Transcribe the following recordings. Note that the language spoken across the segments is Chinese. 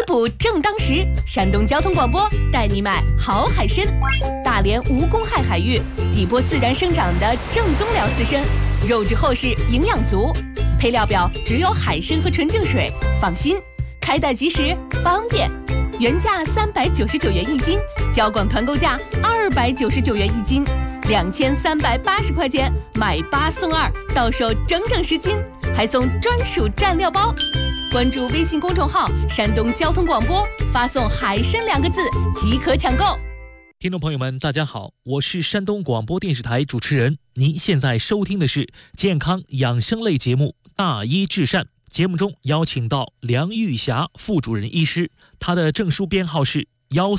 滋补正当时，山东交通广播带你买好海参。大连无公害海域，底波自然生长的正宗辽刺参，肉质厚实，营养足。配料表只有海参和纯净水，放心，开袋即时，方便。原价399元一斤，交广团购价299元一斤，2380块钱买8送2，到手整整10斤，还送专属蘸料包。关注微信公众号山东交通广播，发送海参2个字即可抢购。 听众朋友们大家好，我是山东广播电视台主持人，您现在收听的是健康养生类节目大医治善。节目中邀请到梁玉霞副主任医师，他的证书编号是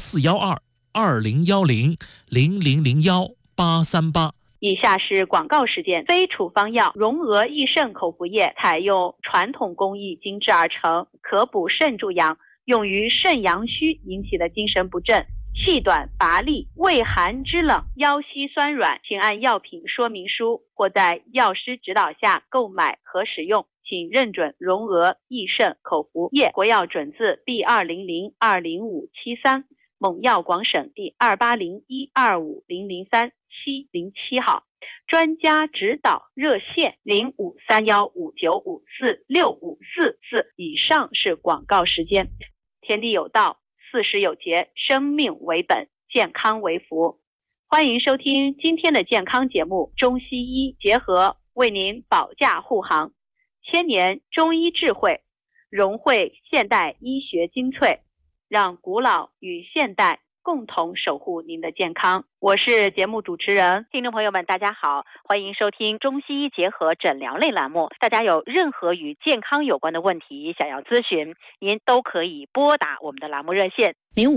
14122010001838。 以下是广告时间。非处方药荣娥益肾口服液采用传统工艺精制而成，可补肾助阳，用于肾阳虚引起的精神不振、气短乏力、畏寒肢冷、腰膝酸软，请按药品说明书或在药师指导下购买和使用，请认准荣娥益肾口服液国药准字第200-20573，蒙药广省第280-125-003。707号，专家指导热线053159546544。以上是广告时间。天地有道，40有节，生命为本，健康为福。欢迎收听今天的健康节目，中西医结合，为您保驾护航。千年中医智慧，融汇现代医学精粹，让古老与现代共同守护您的健康。我是节目主持人。听众朋友们大家好，欢迎收听中西医结合诊疗类栏目。大家有任何与健康有关的问题想要咨询，您都可以拨打我们的栏目热线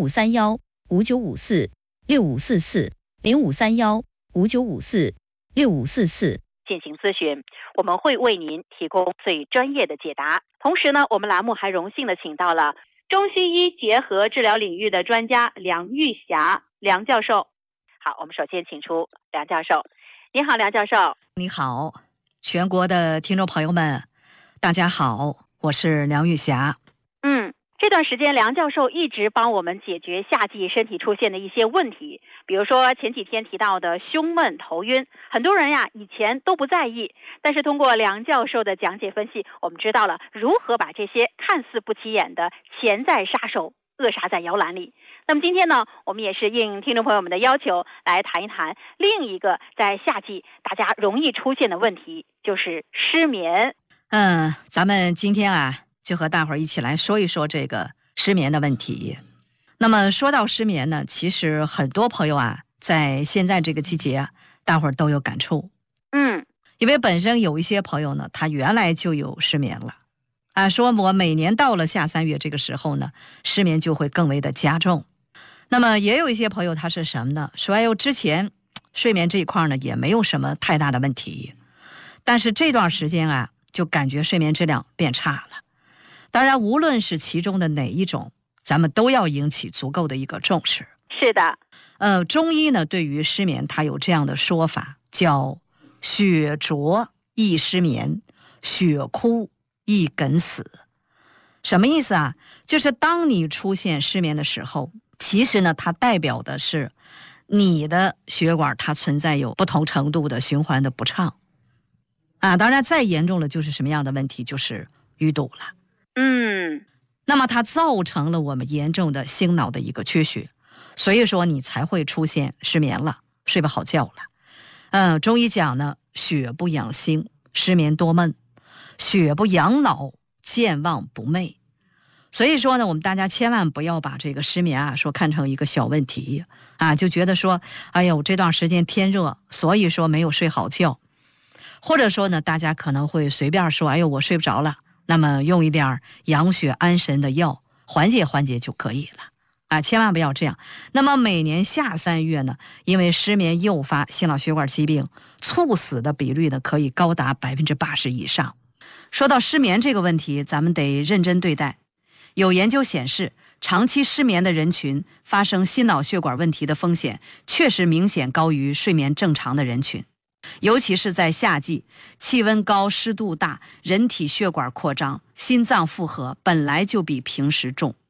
0531-5954-6544，0531-5954-6544 进行咨询，我们会为您提供最专业的解答。同时呢，我们栏目还荣幸的请到了中西医结合治疗领域的专家梁玉霞梁教授。好，我们首先请出梁教授。你好，梁教授。 你好，全国的听众朋友们大家好，我是梁玉霞。 这段时间梁教授一直帮我们解决夏季身体出现的一些问题，比如说前几天提到的胸闷头晕，很多人呀以前都不在意，但是通过梁教授的讲解分析，我们知道了如何把这些看似不起眼的潜在杀手扼杀在摇篮里。那么今天呢，我们也是应听众朋友们的要求来谈一谈另一个在夏季大家容易出现的问题，就是失眠。 咱们今天就和大伙儿一起来说一说这个失眠的问题。那么说到失眠呢，其实很多朋友在现在这个季节大伙儿都有感触。因为本身有一些朋友呢，他原来就有失眠了说我每年到了下3月这个时候呢，失眠就会更为的加重。那么也有一些朋友他是什么呢，说之前睡眠这一块呢也没有什么太大的问题，但是这段时间就感觉睡眠质量变差了。当然无论是其中的哪一种，咱们都要引起足够的一个重视。 是的， 中医呢对于失眠它有这样的说法，叫血浊易失眠，血枯易梗死。什么意思就是当你出现失眠的时候，其实呢它代表的是你的血管它存在有不同程度的循环的不畅当然再严重了就是什么样的问题，就是淤堵了。那么它造成了我们严重的心脑的一个缺血，所以说你才会出现失眠了，睡不好觉了。中医讲呢，血不养心，失眠多闷；血不养脑，健忘不寐。所以说呢，我们大家千万不要把这个失眠说看成一个小问题就觉得说，哎呦，这段时间天热，所以说没有睡好觉。或者说呢，大家可能会随便说，哎呦，我睡不着了，那么用一点养血安神的药缓解缓解就可以了千万不要这样。那么每年下3月呢，因为失眠诱发心脑血管疾病，猝死的比率呢可以高达80%以上。说到失眠这个问题，咱们得认真对待。有研究显示，长期失眠的人群发生心脑血管问题的风险确实明显高于睡眠正常的人群。尤其是在夏季，气温高，湿度大，人体血管扩张，心脏负荷本来就比平时重，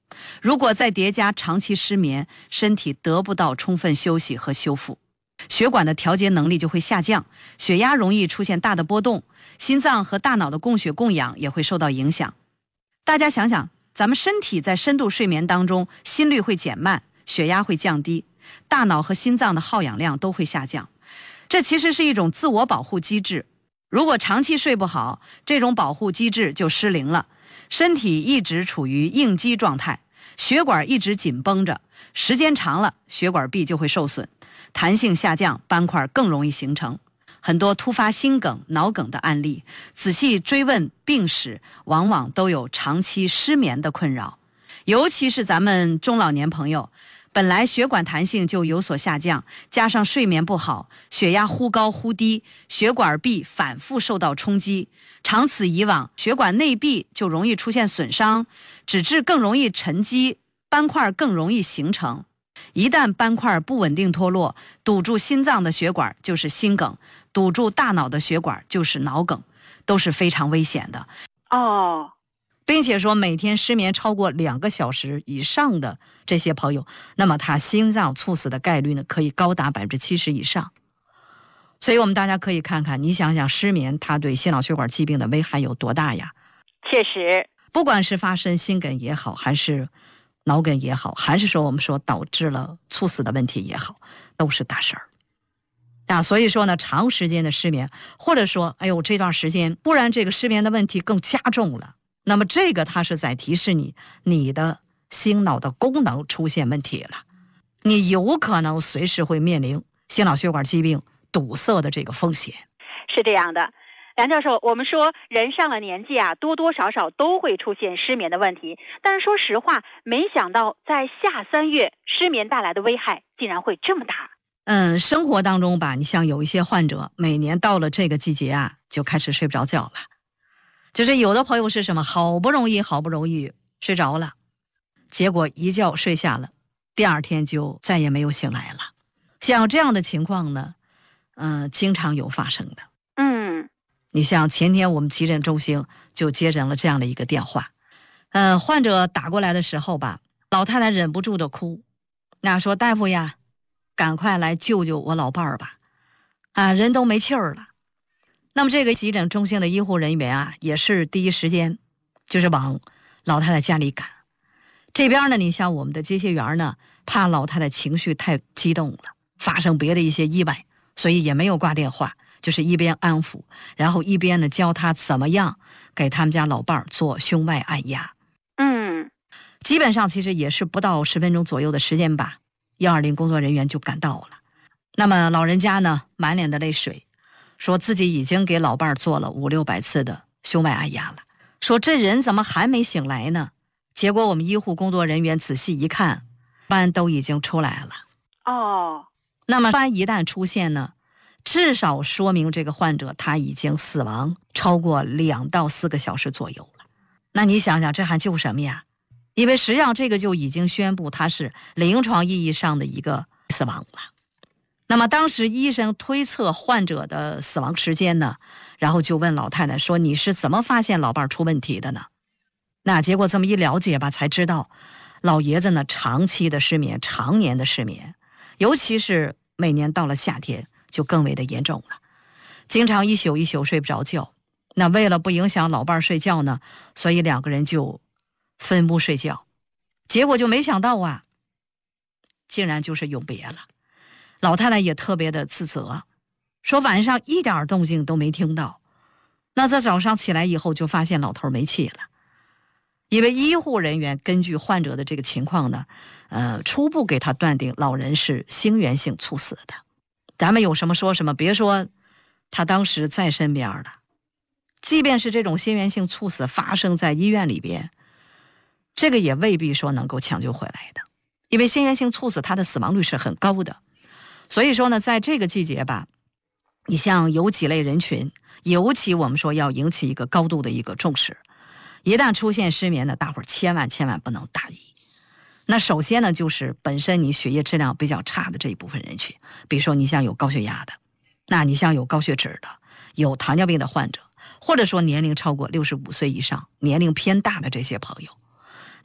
如果再叠加长期失眠，身体得不到充分休息和修复，血管的调节能力就会下降，血压容易出现大的波动，心脏和大脑的供血供氧也会受到影响。大家想想，咱们身体在深度睡眠当中，心率会减慢，血压会降低，大脑和心脏的耗氧量都会下降，这其实是一种自我保护机制。如果长期睡不好，这种保护机制就失灵了，身体一直处于应激状态，血管一直紧绷着，时间长了，血管壁就会受损，弹性下降，斑块更容易形成。很多突发心梗、脑梗的案例，仔细追问病史，往往都有长期失眠的困扰。尤其是咱们中老年朋友，本来血管弹性就有所下降，加上睡眠不好，血压忽高忽低，血管壁反复受到冲击，长此以往，血管内壁就容易出现损伤，脂质更容易沉积，斑块更容易形成。一旦斑块不稳定脱落，堵住心脏的血管就是心梗，堵住大脑的血管就是脑梗，都是非常危险的。并且说每天失眠超过2个小时以上的这些朋友，那么他心脏猝死的概率呢，可以高达70%以上。所以我们大家可以看看，你想想失眠它对心脑血管疾病的危害有多大呀？ 确实， 不管是发生心梗也好，还是脑梗也好，还是说我们说导致了猝死的问题也好，都是大事儿。所以说呢，长时间的失眠，或者说这段时间不然这个失眠的问题更加重了，那么这个它是在提示你的心脑的功能出现问题了，你有可能随时会面临心脑血管疾病堵塞的这个风险。 是这样的，梁教授，我们说人上了年纪多多少少都会出现失眠的问题，但是说实话，没想到在夏3月失眠带来的危害竟然会这么大。 生活当中吧，你像有一些患者每年到了这个季节就开始睡不着觉了，就是有的朋友是什么，好不容易睡着了，结果一觉睡下了，第二天就再也没有醒来了。像这样的情况呢，经常有发生的。你像前天我们急诊中心就接诊了这样的一个电话，患者打过来的时候吧，老太太忍不住的哭，说大夫呀，赶快来救救我老伴儿吧，人都没气儿了。那么这个急诊中心的医护人员也是第一时间就是往老太太家里赶。这边呢，你像我们的接线员呢，怕老太太情绪太激动了，发生别的一些意外，所以也没有挂电话，就是一边安抚，然后一边呢教他怎么样给他们家老伴儿做胸外按压。基本上其实也是不到10分钟左右的时间吧，120工作人员就赶到了。那么老人家呢，满脸的泪水，说自己已经给老伴儿做了500-600次的胸外按压了，说这人怎么还没醒来呢？结果我们医护工作人员仔细一看，斑都已经出来了。那么斑一旦出现呢，至少说明这个患者他已经死亡超过2到4个小时左右了。那你想想，这还救什么呀？因为实际上这个就已经宣布他是临床意义上的一个死亡了。那么当时医生推测患者的死亡时间呢，然后就问老太太说，你是怎么发现老伴出问题的呢？那结果这么一了解吧，才知道老爷子呢长期的失眠，常年的失眠，尤其是每年到了夏天就更为的严重了，经常一宿一宿睡不着觉。那为了不影响老伴睡觉呢，所以2个人就分屋睡觉，结果就没想到竟然就是永别了。老太太也特别的自责，说晚上一点动静都没听到，那在早上起来以后就发现老头没气了。因为医护人员根据患者的这个情况呢，初步给他断定老人是心源性猝死的。咱们有什么说什么，别说他当时在身边了，即便是这种心源性猝死发生在医院里边，这个也未必说能够抢救回来的，因为心源性猝死它的死亡率是很高的。所以说呢，在这个季节吧，你像有几类人群，尤其我们说要引起一个高度的一个重视。一旦出现失眠呢，大伙儿千万不能大意。那首先呢，就是本身你血液质量比较差的这一部分人群，比如说你像有高血压的，那你像有高血脂的，有糖尿病的患者，或者说年龄超过65岁以上，年龄偏大的这些朋友。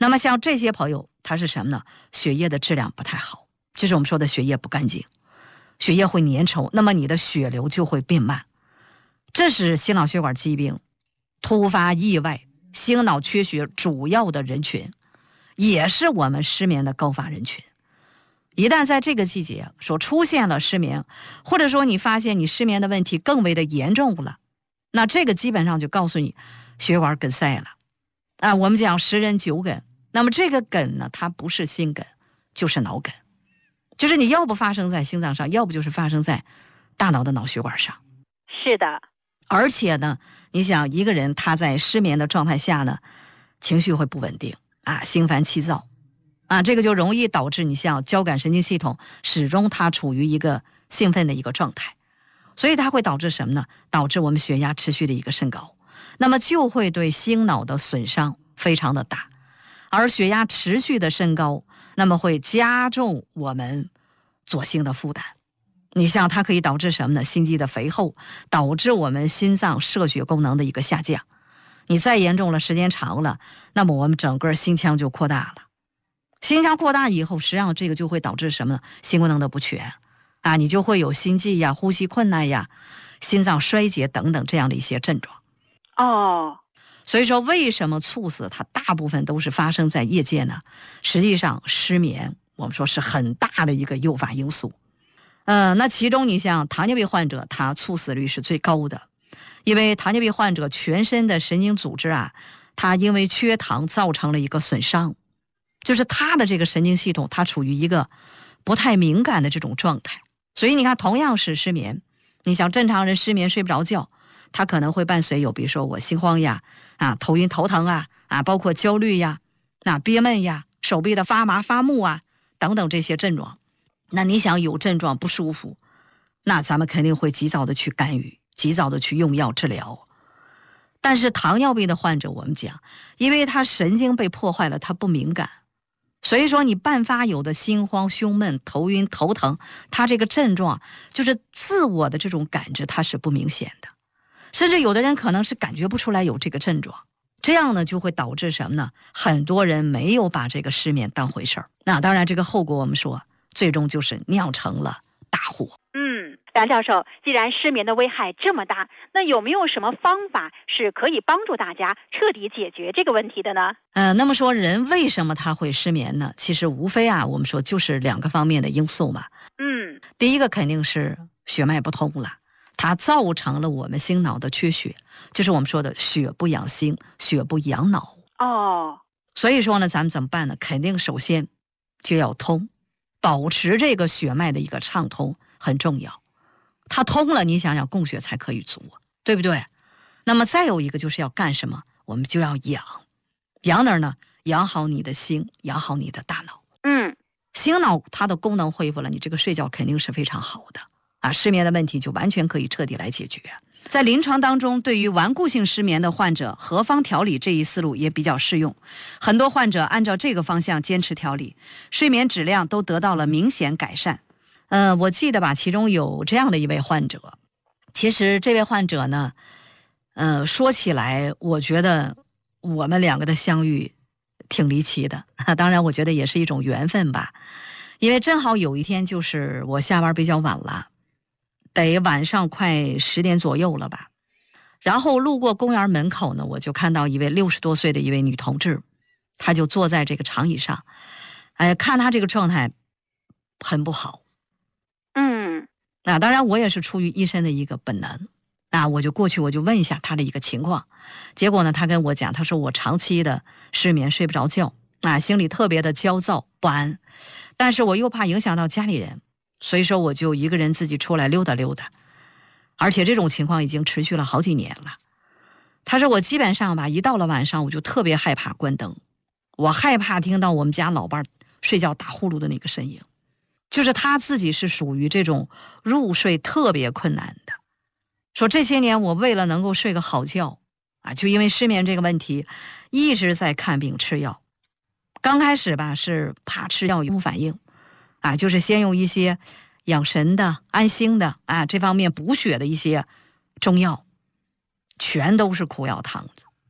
那么像这些朋友，他是什么呢？血液的质量不太好，就是我们说的血液不干净，血液会粘稠，那么你的血流就会变慢。这是心脑血管疾病突发意外、心脑缺血主要的人群，也是我们失眠的高发人群。一旦在这个季节说出现了失眠，或者说你发现你失眠的问题更为的严重了，那这个基本上就告诉你血管梗塞了啊。我们讲10人9梗，那么这个梗呢，它不是心梗就是脑梗，就是你要不发生在心脏上，要不就是发生在大脑的脑血管上。 是的， 而且呢，你想一个人他在失眠的状态下呢，情绪会不稳定啊，心烦气躁啊，这个就容易导致你像交感神经系统始终它处于一个兴奋的一个状态，所以它会导致什么呢？导致我们血压持续的一个升高，那么就会对心脑的损伤非常的大，而血压持续的升高，那么会加重我们左心的负担。你像它可以导致什么呢？心肌的肥厚，导致我们心脏摄血功能的一个下降。你再严重了，时间长了，那么我们整个心腔就扩大了。心腔扩大以后，实际上这个就会导致什么呢？心功能的不全啊，你就会有心悸呀、呼吸困难呀、心脏衰竭等等这样的一些症状。 哦， 所以说为什么猝死它大部分都是发生在夜间呢？实际上失眠我们说是很大的一个诱发因素。那其中你像糖尿病患者，他猝死率是最高的，因为糖尿病患者全身的神经组织啊，它因为缺糖造成了一个损伤，就是他的这个神经系统它处于一个不太敏感的这种状态。所以你看同样是失眠，你想正常人失眠睡不着觉，他可能会伴随有比如说我心慌呀啊、头晕头疼啊包括焦虑呀、憋闷呀、手臂的发麻发木啊等等这些症状。那你想有症状不舒服，那咱们肯定会及早的去干预，及早的去用药治疗。但是糖尿病的患者我们讲，因为他神经被破坏了，他不敏感，所以说你伴发有的心慌胸闷头晕头疼，他这个症状就是自我的这种感知它是不明显的，甚至有的人可能是感觉不出来有这个症状。这样呢就会导致什么呢？很多人没有把这个失眠当回事儿，那当然这个后果我们说最终就是酿成了大祸。 梁教授，既然失眠的危害这么大，那有没有什么方法是可以帮助大家彻底解决这个问题的呢？ 那么说人为什么他会失眠呢？其实无非我们说就是2个方面的因素嘛。第一个肯定是血脉不通了，它造成了我们心脑的缺血，就是我们说的血不养心，血不养脑。所以说呢，咱们怎么办呢？肯定首先就要通，保持这个血脉的一个畅通很重要。它通了，你想想供血才可以足，对不对？那么再有一个就是要干什么？我们就要养。养哪儿呢？养好你的心，养好你的大脑。心脑它的功能恢复了，你这个睡觉肯定是非常好的失眠的问题就完全可以彻底来解决。在临床当中，对于顽固性失眠的患者，何方调理这一思路也比较适用。很多患者按照这个方向坚持调理，睡眠质量都得到了明显改善。我记得吧，其中有这样的一位患者。其实这位患者呢，说起来，我觉得我们2个的相遇挺离奇的。当然，我觉得也是一种缘分吧。因为正好有一天，就是我下班比较晚了，得晚上快10点左右了吧。然后路过公园门口呢，我就看到一位60多岁的一位女同志，她就坐在这个长椅上，看她这个状态很不好。那当然我也是出于医生的一个本能，我就过去我就问一下他的一个情况。结果呢，他跟我讲，他说我长期的失眠睡不着觉，心里特别的焦躁不安，但是我又怕影响到家里人，所以说我就一个人自己出来溜达溜达，而且这种情况已经持续了好几年了。他说我基本上吧，一到了晚上我就特别害怕关灯，我害怕听到我们家老伴睡觉打呼噜的那个声音，就是他自己是属于这种入睡特别困难的。说这些年我为了能够睡个好觉就因为失眠这个问题一直在看病吃药。刚开始吧是怕吃药有反应就是先用一些养神的安心的这方面补血的一些中药，全都是苦药汤子。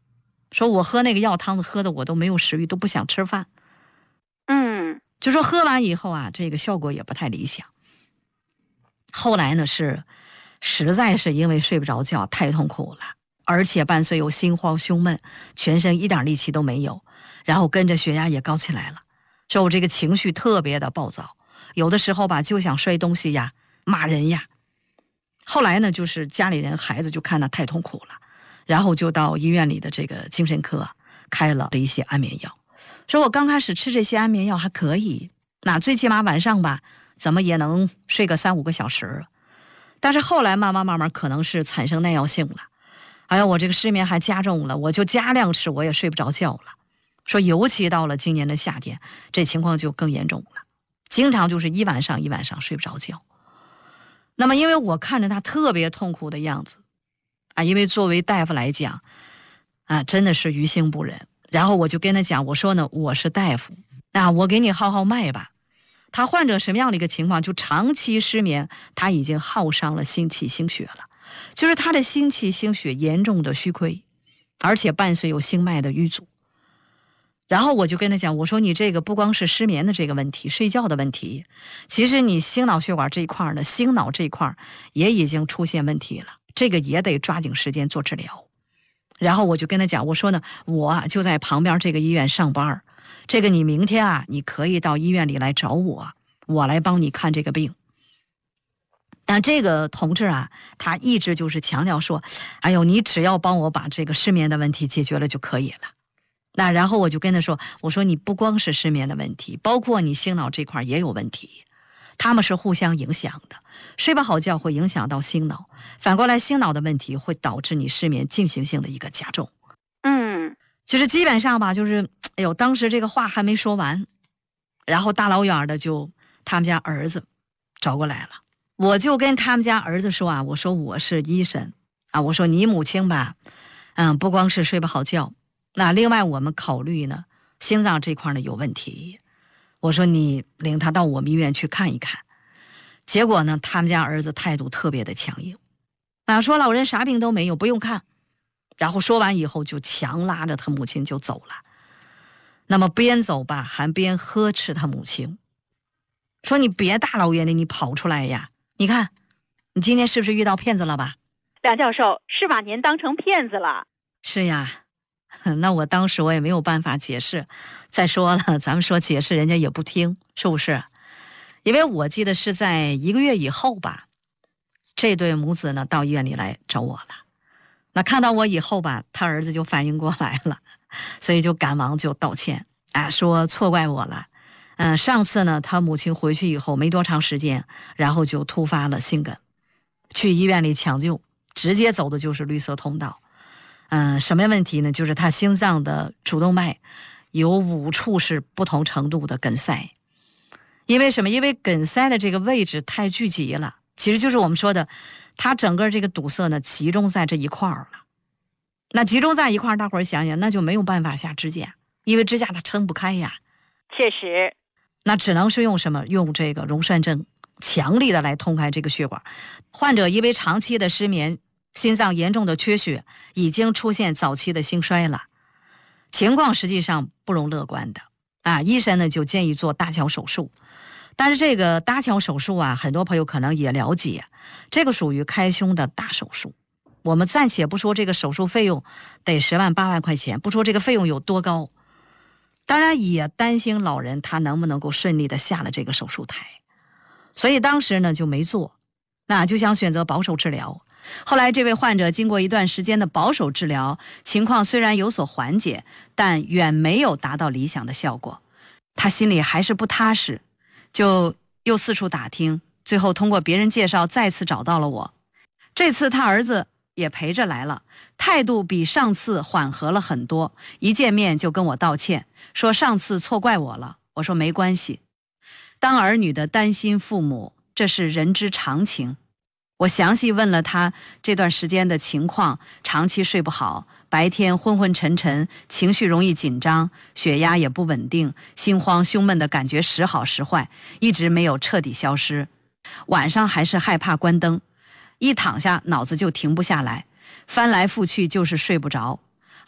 说我喝那个药汤子喝的我都没有食欲，都不想吃饭。就说喝完以后啊，这个效果也不太理想。后来呢是实在是因为睡不着觉太痛苦了，而且伴随有心慌胸闷，全身一点力气都没有，然后跟着血压也高起来了，说我这个情绪特别的暴躁，有的时候吧就想摔东西呀，骂人呀。后来呢就是家里人孩子就看他太痛苦了，然后就到医院里的这个精神科开了一些安眠药，说我刚开始吃这些安眠药还可以，那最起码晚上吧怎么也能睡个3-5个小时，但是后来慢慢可能是产生耐药性了，哎呀我这个失眠还加重了，我就加量吃我也睡不着觉了。说尤其到了今年的夏天，这情况就更严重了，经常就是一晚上睡不着觉。那么因为我看着他特别痛苦的样子啊，因为作为大夫来讲啊，真的是于心不忍。然后我就跟他讲，我说呢，我是大夫，那我给你号号脉吧。他患者什么样的一个情况？就长期失眠，他已经耗伤了心气心血了，就是他的心气心血严重的虚亏，而且伴随有心脉的淤阻。然后我就跟他讲，我说你这个不光是失眠的这个问题，睡觉的问题，其实你心脑血管这一块呢，心脑这一块也已经出现问题了，这个也得抓紧时间做治疗。然后我就跟他讲，我说呢，我就在旁边这个医院上班，这个你明天啊，你可以到医院里来找我，我来帮你看这个病。但这个同志啊，他一直就是强调说，哎呦，你只要帮我把这个失眠的问题解决了就可以了。那然后我就跟他说，我说你不光是失眠的问题，包括你心脑这块也有问题，他们是互相影响的，睡不好觉会影响到心脑，反过来心脑的问题会导致你失眠进行性的一个加重。就是基本上吧，就是哎呦，当时这个话还没说完，然后大老远的就他们家儿子找过来了，我就跟他们家儿子说啊，我说我是医生啊，我说你母亲吧，不光是睡不好觉，那另外我们考虑呢，心脏这块呢有问题，我说你领他到我们医院去看一看。结果呢，他们家儿子态度特别的强硬，说老人啥病都没有，不用看。然后说完以后就强拉着他母亲就走了。那么边走吧还边呵斥他母亲，说你别大老远的你跑出来呀，你看你今天是不是遇到骗子了吧？ 梁教授是把您当成骗子了。 是呀，那我当时我也没有办法解释，再说了咱们说解释人家也不听，是不是？因为我记得是在1个月以后吧，这对母子呢到医院里来找我了。那看到我以后吧，他儿子就反应过来了，所以就赶忙就道歉，说错怪我了。上次呢他母亲回去以后没多长时间，然后就突发了心梗，去医院里抢救，直接走的就是绿色通道。什么问题呢？就是他心脏的主动脉有5处是不同程度的梗塞。因为什么？因为梗塞的这个位置太聚集了，其实就是我们说的它整个这个堵塞呢集中在这一块了。那集中在一块，大伙儿想想，那就没有办法下支架，因为支架它撑不开呀。 确实， 那只能是用什么？用这个溶栓针强力的来通开这个血管。患者因为长期的失眠，心脏严重的缺血，已经出现早期的心衰了，情况实际上不容乐观的医生呢就建议做搭桥手术。但是这个搭桥手术啊，很多朋友可能也了解，这个属于开胸的大手术。我们暂且不说这个手术费用得10万8万块钱，不说这个费用有多高，当然也担心老人他能不能够顺利的下了这个手术台，所以当时呢就没做，那就想选择保守治疗。后来这位患者经过一段时间的保守治疗，情况虽然有所缓解，但远没有达到理想的效果，他心里还是不踏实，就又四处打听，最后通过别人介绍再次找到了我。这次他儿子也陪着来了，态度比上次缓和了很多，一见面就跟我道歉，说上次错怪我了。我说没关系，当儿女的担心父母，这是人之常情。我详细问了他这段时间的情况，长期睡不好，白天昏昏沉沉，情绪容易紧张，血压也不稳定，心慌胸闷的感觉时好时坏，一直没有彻底消失。晚上还是害怕关灯，一躺下脑子就停不下来，翻来覆去就是睡不着。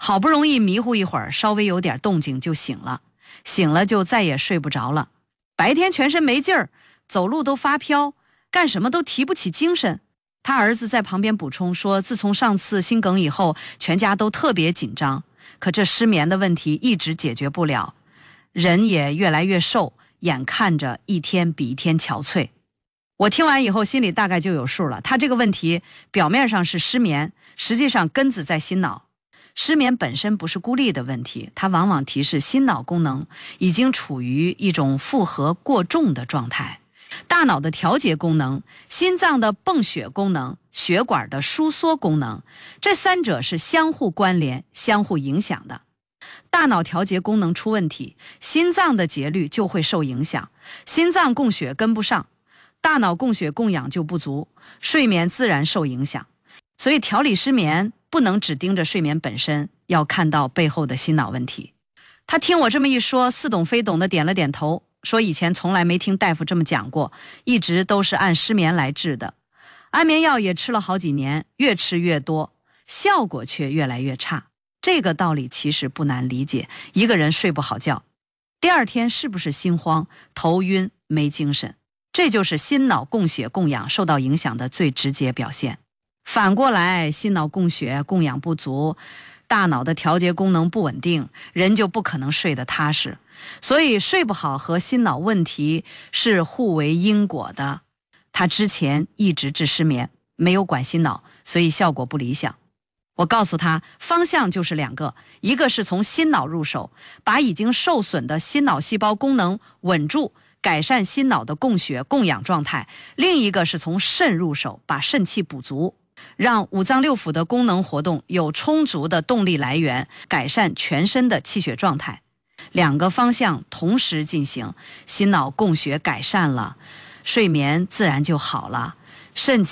好不容易迷糊一会儿，稍微有点动静就醒了，醒了就再也睡不着了。白天全身没劲儿，走路都发飘，干什么都提不起精神。他儿子在旁边补充说，自从上次心梗以后，全家都特别紧张，可这失眠的问题一直解决不了，人也越来越瘦，眼看着一天比一天憔悴。我听完以后心里大概就有数了，他这个问题表面上是失眠，实际上根子在心脑。失眠本身不是孤立的问题，它往往提示心脑功能已经处于一种负荷过重的状态。大脑的调节功能、心脏的泵血功能、血管的收缩功能，这三者是相互关联、相互影响的。大脑调节功能出问题，心脏的节律就会受影响，心脏供血跟不上，大脑供血供氧就不足，睡眠自然受影响。所以调理失眠不能只盯着睡眠本身，要看到背后的心脑问题。他听我这么一说，似懂非懂的点了点头，说以前从来没听大夫这么讲过，一直都是按失眠来治的。安眠药也吃了好几年，越吃越多，效果却越来越差。这个道理其实不难理解，一个人睡不好觉，第二天是不是心慌、头晕、没精神？这就是心脑供血供氧受到影响的最直接表现。反过来，心脑供血供氧不足，大脑的调节功能不稳定，人就不可能睡得踏实。所以睡不好和心脑问题是互为因果的。他之前一直治失眠，没有管心脑，所以效果不理想。我告诉他，方向就是两个，一个是从心脑入手，把已经受损的心脑细胞功能稳住，改善心脑的供血供氧状态；另一个是从肾入手，把肾气补足，让五脏六腑的功能活动有充足的动力来源，改善全身的气血状态。两个方向同时进行，心脑供血改善了，睡眠自然就好了，肾气